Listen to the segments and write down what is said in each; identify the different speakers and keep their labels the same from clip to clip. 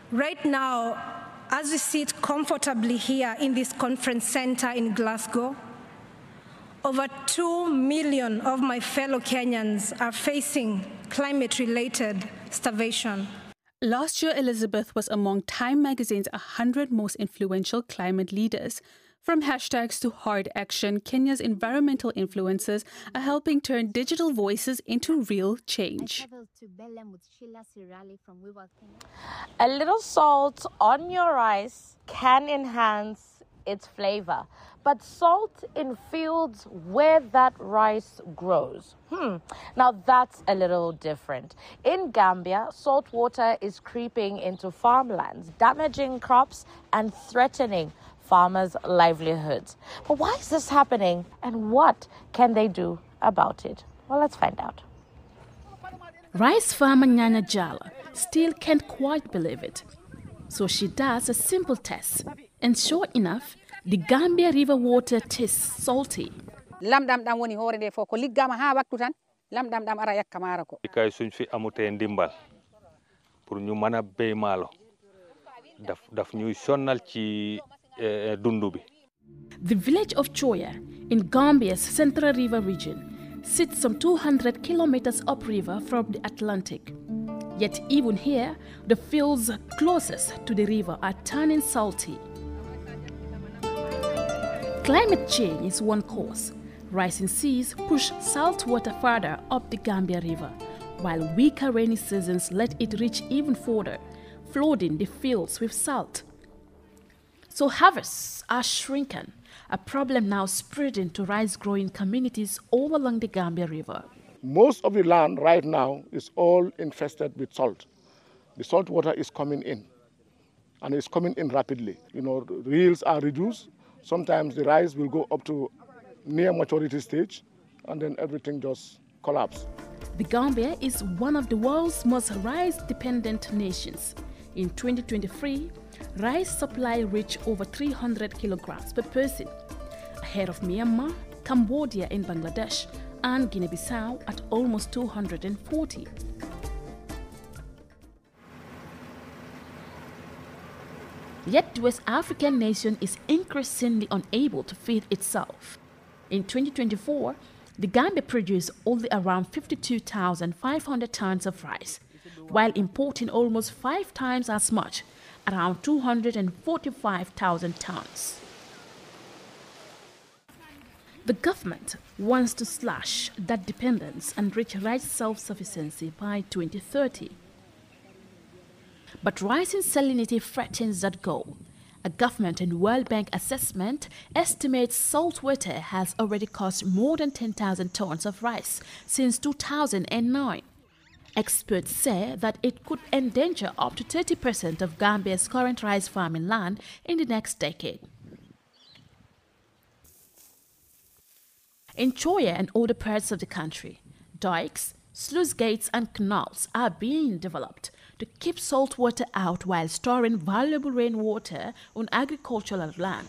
Speaker 1: Right now, as we sit comfortably here in this conference center in Glasgow, over 2 million of my fellow Kenyans are facing climate-related starvation.
Speaker 2: Last year, Elizabeth was among Time magazine's 100 most influential climate leaders. From hashtags to hard action, Kenya's environmental influencers are helping turn digital voices into real change.
Speaker 3: A little salt on your rice can enhance its flavor, but salt in fields where that rice grows. Now that's a little different. In Gambia, salt water is creeping into farmlands, damaging crops and threatening farmers' livelihoods. But why is this happening, and what can they do about it? Well, let's find out.
Speaker 2: Rice farmer Nyanya Jala still can't quite believe it. So she does a simple test, and sure enough, the Gambia River water tastes salty.
Speaker 4: Lamdam woni hore de fo ko liggama ha waktu tan lamdam ara yakka mara ko
Speaker 5: kay suñ fi amute ndimbal pour ñu mëna béy maalo daf ñuy sonnal ci dundu bi.
Speaker 2: The village of Choya in Gambia's Central River region sits some 200 kilometers upriver from the Atlantic. Yet even here, the fields closest to the river are turning salty. Climate change is one cause. Rising seas push salt water further up the Gambia River, while weaker rainy seasons let it reach even further, flooding the fields with salt. So harvests are shrinking, a problem now spreading to rice-growing communities all along the Gambia River.
Speaker 6: Most of the land right now is all infested with salt. The salt water is coming in, and it's coming in rapidly. You know, the yields are reduced. Sometimes the rice will go up to near maturity stage, and then everything just collapses.
Speaker 2: The Gambia is one of the world's most rice-dependent nations. In 2023, rice supply reached over 300 kilograms per person, ahead of Myanmar, Cambodia and Bangladesh, and Guinea-Bissau at almost 240. Yet the West African nation is increasingly unable to feed itself. In 2024, the Gambia produced only around 52,500 tons of rice, while importing almost 5 times as much, around 245,000 tons. The government wants to slash that dependence and reach rice self-sufficiency by 2030. But rising salinity threatens that goal. A government and World Bank assessment estimates salt water has already cost more than 10,000 tons of rice since 2009. Experts say that it could endanger up to 30% of Gambia's current rice farming land in the next decade. In Choya and other parts of the country, dikes, sluice gates and canals are being developed to keep salt water out while storing valuable rainwater on agricultural land.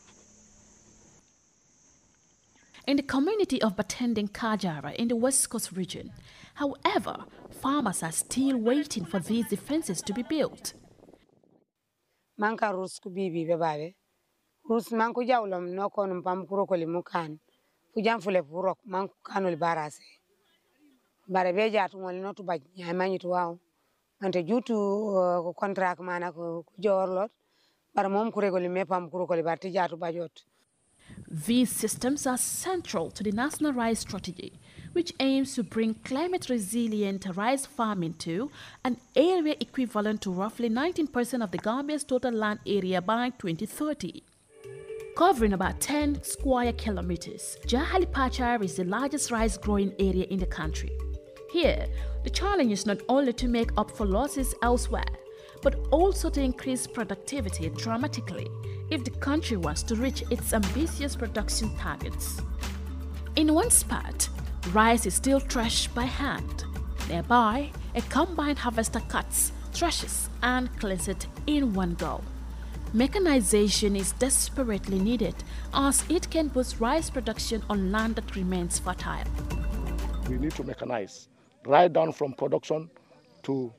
Speaker 2: In the community of Batending Kajara in the West Coast region, however, farmers are still waiting for these defenses to be built.
Speaker 7: Manka rus ku bibi bebabe. Rus manku jawlom no konum pam kuro koli mukan. Fujam fule purok manku kanol barase. Bare beja tungol no to baj nyamani to wow. Ante jutu contract mana ko jorlot. Bare mom kure koli me pam kuro koli barti jatu bajot.
Speaker 2: These systems are central to the National Rice Strategy, which aims to bring climate-resilient rice farming to an area equivalent to roughly 19% of the Gambia's total land area by 2030. Covering about 10 square kilometers, Jahali Pachar is the largest rice-growing area in the country. Here, the challenge is not only to make up for losses elsewhere, but also to increase productivity dramatically if the country wants to reach its ambitious production targets. In one spot, rice is still threshed by hand. Nearby, a combine harvester cuts, threshes, and cleans it in one go. Mechanization is desperately needed as it can boost rice production on land that remains fertile.
Speaker 6: We need to mechanize, right down from production to